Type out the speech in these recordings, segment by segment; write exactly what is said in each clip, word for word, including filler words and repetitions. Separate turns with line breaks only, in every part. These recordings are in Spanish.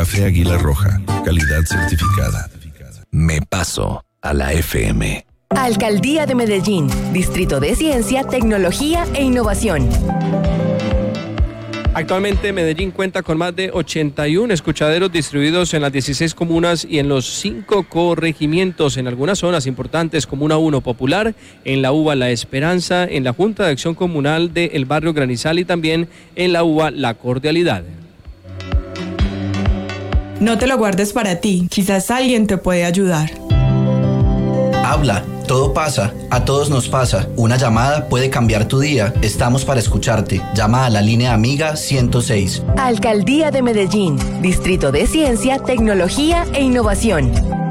Café Águila Roja, calidad certificada.
Me paso a la F M.
Alcaldía de Medellín, Distrito de Ciencia, Tecnología e Innovación.
Actualmente Medellín cuenta con más de ochenta y uno escuchaderos distribuidos en las dieciséis comunas y en los cinco corregimientos, en algunas zonas importantes, Comuna uno Popular, en la UBA La Esperanza, en la Junta de Acción Comunal del barrio Granizal y también en la UBA La Cordialidad.
No te lo guardes para ti, quizás alguien te puede ayudar.
Habla, todo pasa, a todos nos pasa. Una llamada puede cambiar tu día. Estamos para escucharte. Llama a la línea Amiga ciento seis.
Alcaldía de Medellín, Distrito de Ciencia, Tecnología e Innovación.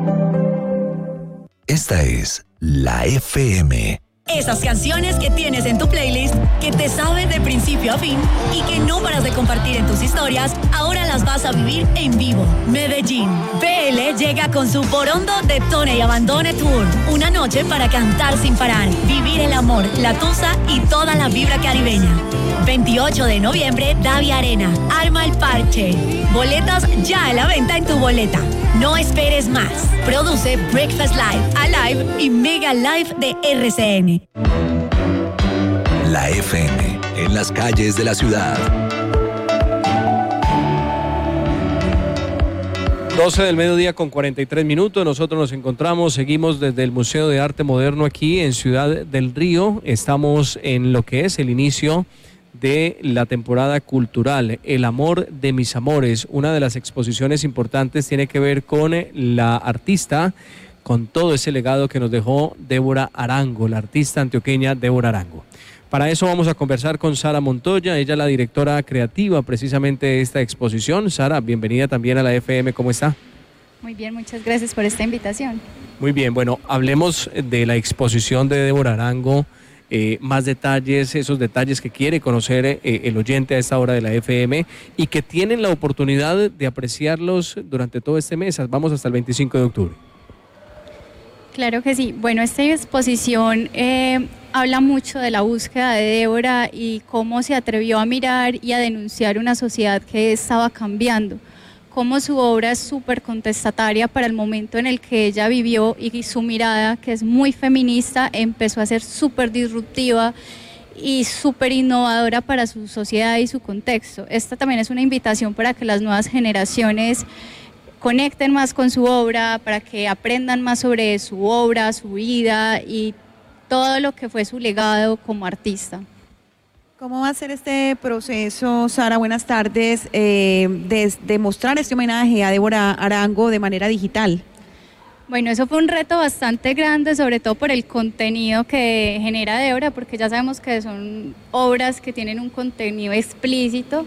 Esta es la F M.
Esas canciones que tienes en tu playlist, que te sabes de principio a fin y que no paras de compartir en tus historias, ahora las vas a vivir en vivo. Medellín. P L llega con su Porondo Detone y Abandone Tour. Una noche para cantar sin parar, vivir el amor, la tusa y toda la vibra caribeña. veintiocho de noviembre, Davia Arena. Arma el parche. Boletas ya a la venta en tu boleta. No esperes más. Produce Breakfast Live, Alive y Mega Live de R C N.
La F M, en las calles de la ciudad.
doce del mediodía con cuarenta y tres minutos. Nosotros nos encontramos, seguimos desde el Museo de Arte Moderno aquí en Ciudad del Río. Estamos en lo que es el inicio de la temporada cultural, El amor de mis amores. Una de las exposiciones importantes tiene que ver con la artista, con todo ese legado que nos dejó Débora Arango, la artista antioqueña Débora Arango. Para eso vamos a conversar con Sara Montoya, ella es la directora creativa precisamente de esta exposición. Sara, bienvenida también a la F M, ¿cómo está?
Muy bien, muchas gracias por esta invitación.
Muy bien, bueno, hablemos de la exposición de Débora Arango. Eh, más detalles, esos detalles que quiere conocer eh, el oyente a esta hora de la F M y que tienen la oportunidad de apreciarlos durante todo este mes. Vamos hasta el veinticinco de octubre.
Claro que sí. Bueno, esta exposición eh, habla mucho de la búsqueda de Débora y cómo se atrevió a mirar y a denunciar una sociedad que estaba cambiando. Cómo su obra es súper contestataria para el momento en el que ella vivió y su mirada, que es muy feminista, empezó a ser súper disruptiva y súper innovadora para su sociedad y su contexto. Esta también es una invitación para que las nuevas generaciones conecten más con su obra, para que aprendan más sobre su obra, su vida y todo lo que fue su legado como artista.
¿Cómo va a ser este proceso, Sara? Buenas tardes, eh, de, de mostrar este homenaje a Débora Arango de manera digital.
Bueno, eso fue un reto bastante grande, sobre todo por el contenido que genera Débora, porque ya sabemos que son obras que tienen un contenido explícito.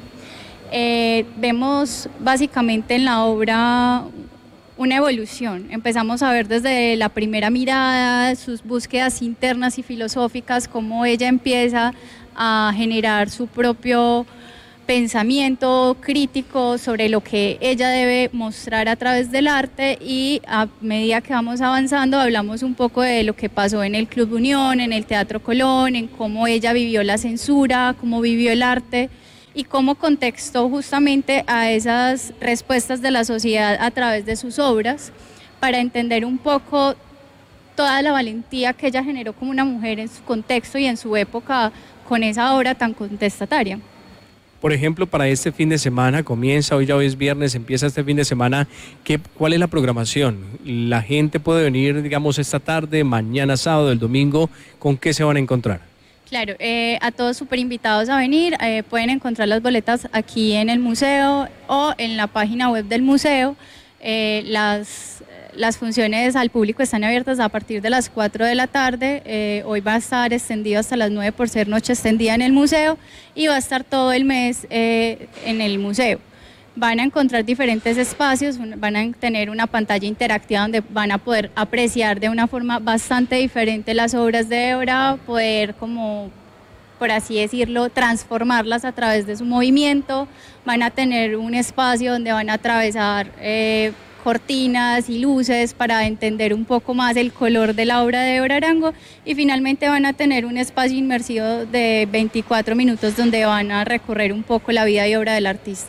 Eh, vemos básicamente en la obra una evolución. Empezamos a ver desde la primera mirada, sus búsquedas internas y filosóficas, cómo ella empieza a generar su propio pensamiento crítico sobre lo que ella debe mostrar a través del arte, y a medida que vamos avanzando hablamos un poco de lo que pasó en el Club Unión, en el Teatro Colón, en cómo ella vivió la censura, cómo vivió el arte y cómo contextó justamente a esas respuestas de la sociedad a través de sus obras, para entender un poco toda la valentía que ella generó como una mujer en su contexto y en su época con esa obra tan contestataria.
Por ejemplo, para este fin de semana, comienza, hoy ya hoy es viernes, empieza este fin de semana, ¿qué, ¿cuál es la programación? La gente puede venir, digamos, esta tarde, mañana sábado, el domingo, ¿con qué se van a encontrar?
Claro, eh, a todos súper invitados a venir, eh, pueden encontrar las boletas aquí en el museo o en la página web del museo. Eh, las, las funciones al público están abiertas a partir de las cuatro de la tarde, eh, hoy va a estar extendido hasta las nueve por ser noche extendida en el museo, y va a estar todo el mes eh, en el museo. Van a encontrar diferentes espacios, van a tener una pantalla interactiva donde van a poder apreciar de una forma bastante diferente las obras de Débora, poder, como por así decirlo, transformarlas a través de su movimiento. Van a tener un espacio donde van a atravesar eh, cortinas y luces para entender un poco más el color de la obra de Débora Arango, y finalmente van a tener un espacio inmersivo de veinticuatro minutos donde van a recorrer un poco la vida y obra del artista.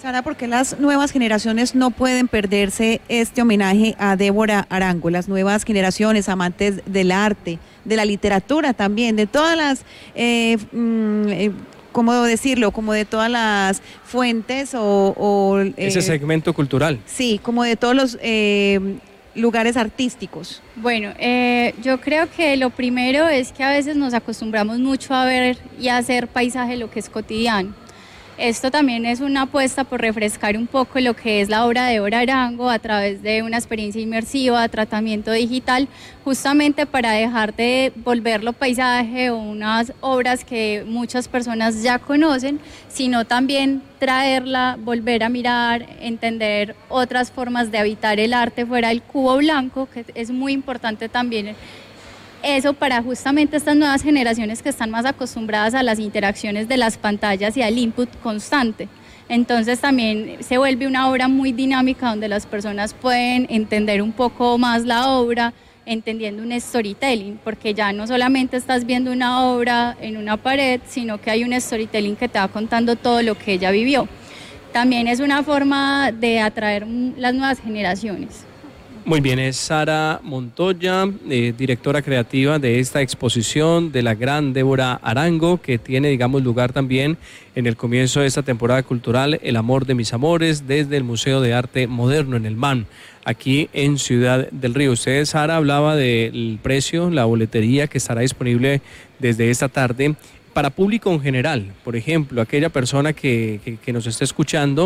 Sara, ¿por qué las nuevas generaciones no pueden perderse este homenaje a Débora Arango? Las nuevas generaciones, amantes del arte, de la literatura también, de todas las, eh, mm, eh, ¿cómo decirlo? Como de todas las fuentes o... o eh,
ese segmento cultural.
Sí, como de todos los eh, lugares artísticos.
Bueno, eh, yo creo que lo primero es que a veces nos acostumbramos mucho a ver y a hacer paisaje lo que es cotidiano. Esto también es una apuesta por refrescar un poco lo que es la obra de Débora Arango a través de una experiencia inmersiva, tratamiento digital, justamente para dejar de volverlo paisaje o unas obras que muchas personas ya conocen, sino también traerla, volver a mirar, entender otras formas de habitar el arte fuera del cubo blanco, que es muy importante también. Eso para justamente estas nuevas generaciones que están más acostumbradas a las interacciones de las pantallas y al input constante. Entonces también se vuelve una obra muy dinámica donde las personas pueden entender un poco más la obra, entendiendo un storytelling, porque ya no solamente estás viendo una obra en una pared, sino que hay un storytelling que te va contando todo lo que ella vivió. También es una forma de atraer las nuevas generaciones.
Muy bien, es Sara Montoya, eh, directora creativa de esta exposición de la gran Débora Arango, que tiene, digamos, lugar también en el comienzo de esta temporada cultural, El amor de mis amores, desde el Museo de Arte Moderno en el M A N, aquí en Ciudad del Río. Usted, Sara, hablaba del precio, la boletería que estará disponible desde esta tarde. Para público en general, por ejemplo, aquella persona que, que, que nos esté escuchando,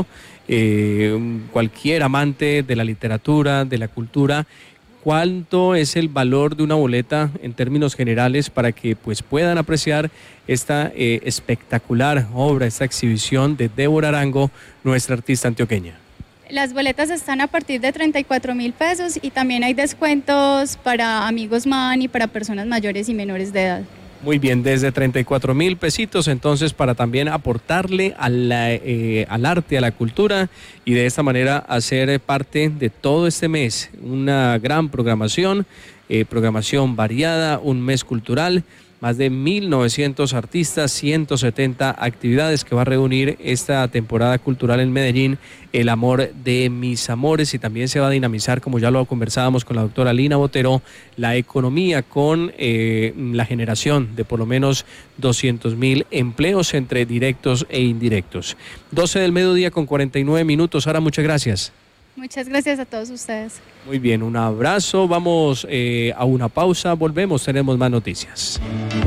eh, cualquier amante de la literatura, de la cultura, ¿cuánto es el valor de una boleta en términos generales para que pues, puedan apreciar esta eh, espectacular obra, esta exhibición de Débora Arango, nuestra artista antioqueña?
Las boletas están a partir de treinta y cuatro mil pesos y también hay descuentos para amigos M A N y para personas mayores y menores de edad.
Muy bien, desde treinta y cuatro mil pesitos, entonces para también aportarle a la, eh, al arte, a la cultura y de esta manera hacer parte de todo este mes, una gran programación, eh, programación variada, un mes cultural, más de mil novecientos artistas, ciento setenta actividades que va a reunir esta temporada cultural en Medellín, El amor de mis amores, y también se va a dinamizar, como ya lo conversábamos con la doctora Lina Botero, la economía con eh, la generación de por lo menos doscientos mil empleos entre directos e indirectos. doce del mediodía con cuarenta y nueve minutos. Sara, muchas gracias.
Muchas gracias a todos ustedes.
Muy bien, un abrazo. Vamos eh, a una pausa. Volvemos, tenemos más noticias.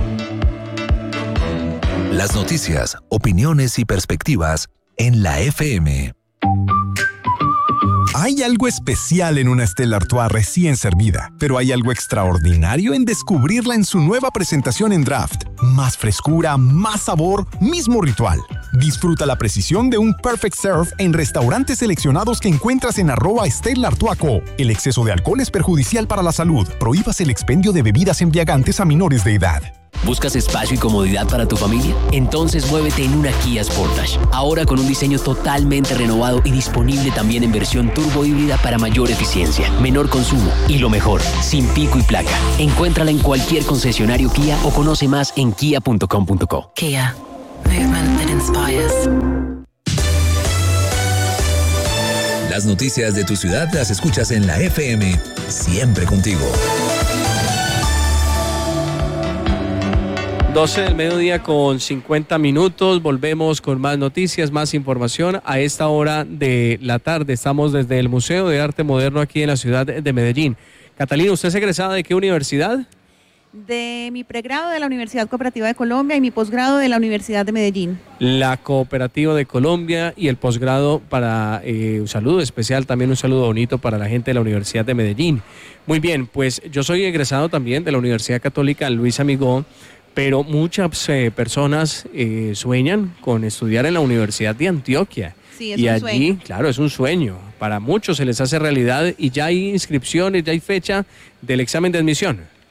Las noticias, opiniones y perspectivas en la F M.
Hay algo especial en una Stella Artois recién servida, pero hay algo extraordinario en descubrirla en su nueva presentación en draft. Más frescura, más sabor, mismo ritual. Disfruta la precisión de un Perfect Serve en restaurantes seleccionados que encuentras en arroba Stella Artois Co. El exceso de alcohol es perjudicial para la salud. Prohíbas el expendio de bebidas embriagantes a menores de edad.
¿Buscas espacio y comodidad para tu familia? Entonces muévete en una Kia Sportage. Ahora con un diseño totalmente renovado y disponible también en versión turbo híbrida para mayor eficiencia, menor consumo y lo mejor, sin pico y placa. Encuéntrala en cualquier concesionario Kia o conoce más en kia punto com punto co.
Kia. Movement that inspires.
Las noticias de tu ciudad las escuchas en la F M, siempre contigo.
doce del mediodía con cincuenta minutos, volvemos con más noticias, más información. A esta hora de la tarde estamos desde el Museo de Arte Moderno aquí en la ciudad de Medellín. Catalina, ¿usted es egresada de qué universidad?
De mi pregrado de la Universidad Cooperativa de Colombia y mi posgrado de la Universidad de Medellín.
La Cooperativa de Colombia y el posgrado para eh, un saludo especial, también un saludo bonito para la gente de la Universidad de Medellín. Muy bien, pues yo soy egresado también de la Universidad Católica Luis Amigó, pero muchas eh, personas eh, sueñan con estudiar en la Universidad de Antioquia.
Sí, es
y
un
allí,
sueño.
claro, es un sueño. Para muchos se les hace realidad y ya hay inscripciones, ya hay fecha del examen de admisión.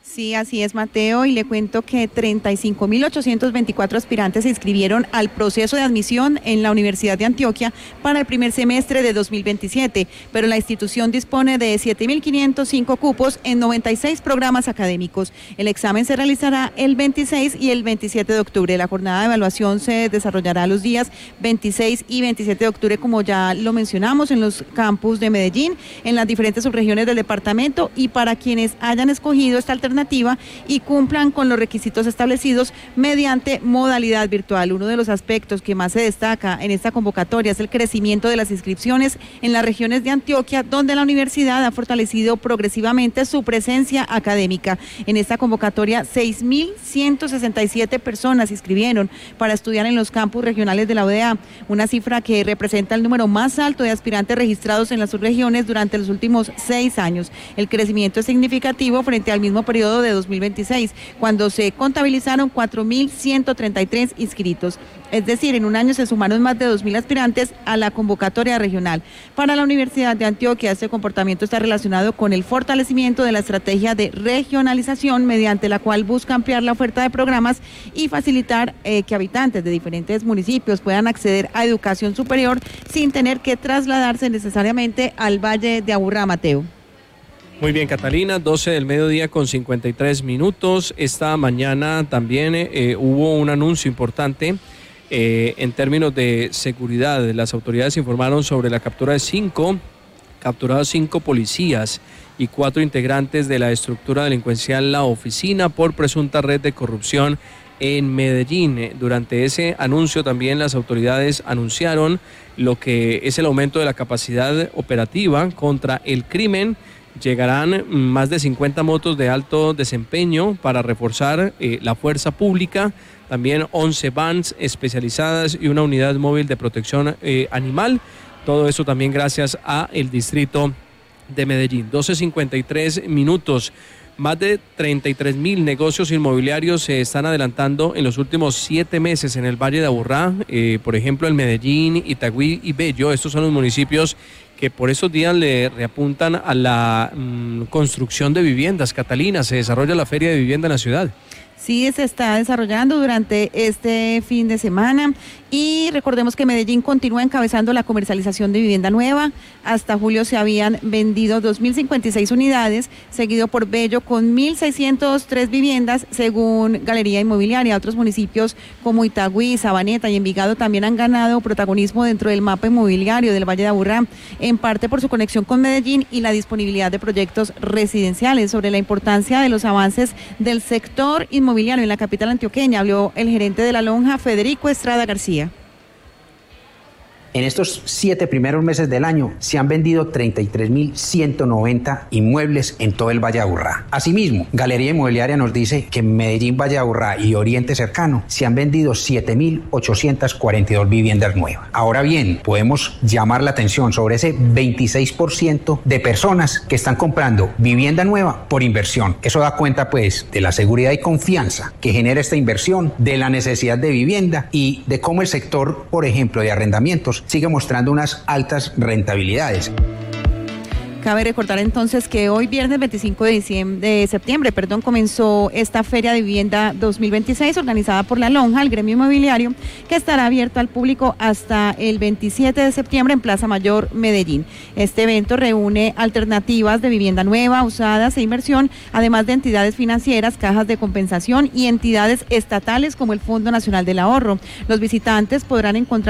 Sí, así es, Mateo, y le cuento que treinta y cinco mil ochocientos veinticuatro aspirantes se inscribieron al proceso de admisión en la Universidad de Antioquia para el primer semestre de dos mil veintisiete, pero la institución dispone de siete mil quinientos cinco cupos en noventa y seis programas académicos. El examen se realizará el veintiséis y el veintisiete de octubre. La jornada de evaluación se desarrollará los días veintiséis y veintisiete de octubre, como ya lo mencionamos, en los campus de Medellín, en las diferentes subregiones del departamento, y para quienes hayan escogido esta alternativa y cumplan con los requisitos establecidos mediante modalidad virtual. Uno de los aspectos que más se destaca en esta convocatoria es el crecimiento de las inscripciones en las regiones de Antioquia, donde la universidad ha fortalecido progresivamente su presencia académica. En esta convocatoria, seis mil ciento sesenta y siete personas se inscribieron para estudiar en los campus regionales de la U D A, una cifra que representa el número más alto de aspirantes registrados en las subregiones durante los últimos seis años. El crecimiento es significativo frente al mismo periodo de dos mil veintiséis, cuando se contabilizaron cuatro mil ciento treinta y tres inscritos. Es decir, en un año se sumaron más de dos mil aspirantes a la convocatoria regional. Para la Universidad de Antioquia, este comportamiento está relacionado con el fortalecimiento de la estrategia de regionalización, mediante la cual busca ampliar la oferta de programas y facilitar eh, que habitantes de diferentes municipios puedan acceder a educación superior sin tener que trasladarse necesariamente al Valle de Aburrá, Mateo.
Muy bien, Catalina, doce del mediodía con cincuenta y tres minutos. Esta mañana también eh, hubo un anuncio importante eh, en términos de seguridad. Las autoridades informaron sobre la captura de cinco, capturados cinco policías y cuatro integrantes de la estructura delincuencial La Oficina por presunta red de corrupción en Medellín. Durante ese anuncio también las autoridades anunciaron lo que es el aumento de la capacidad operativa contra el crimen. Llegarán más de cincuenta motos de alto desempeño para reforzar eh, la fuerza pública, también once vans especializadas y una unidad móvil de protección eh, animal. Todo eso también gracias a el distrito de Medellín. doce cincuenta y tres minutos. Más de treinta y tres mil negocios inmobiliarios se están adelantando en los últimos siete meses en el Valle de Aburrá, eh, por ejemplo en Medellín, Itagüí y Bello. Estos son los municipios que por esos días le reapuntan a la mmm, construcción de viviendas. Catalina, se desarrolla la Feria de Vivienda en la ciudad.
Sí, se está desarrollando durante este fin de semana y recordemos que Medellín continúa encabezando la comercialización de vivienda nueva. Hasta julio se habían vendido dos mil cincuenta y seis unidades, seguido por Bello con mil seiscientas tres viviendas según Galería Inmobiliaria. Otros municipios como Itagüí, Sabaneta y Envigado también han ganado protagonismo dentro del mapa inmobiliario del Valle de Aburrá, en parte por su conexión con Medellín y la disponibilidad de proyectos residenciales. Sobre la importancia de los avances del sector inmobiliario en la capital antioqueña habló el gerente de La Lonja, Federico Estrada García.
En estos siete primeros meses del año se han vendido treinta y tres mil ciento noventa inmuebles en todo el Valle de Aburrá. Asimismo, Galería Inmobiliaria nos dice que en Medellín, Valle de Aburrá y Oriente Cercano se han vendido siete mil ochocientas cuarenta y dos viviendas nuevas. Ahora bien, podemos llamar la atención sobre ese veintiséis por ciento de personas que están comprando vivienda nueva por inversión. Eso da cuenta pues de la seguridad y confianza que genera esta inversión, de la necesidad de vivienda y de cómo el sector, por ejemplo, de arrendamientos sigue mostrando unas altas rentabilidades.
Cabe recordar entonces que hoy viernes veinticinco de, diciembre, de septiembre perdón, comenzó esta Feria de Vivienda dos mil veintiséis organizada por La Lonja, el gremio inmobiliario, que estará abierto al público hasta el veintisiete de septiembre en Plaza Mayor, Medellín. Este evento reúne alternativas de vivienda nueva, usadas e inversión, además de entidades financieras, cajas de compensación y entidades estatales como el Fondo Nacional del Ahorro. Los visitantes podrán encontrar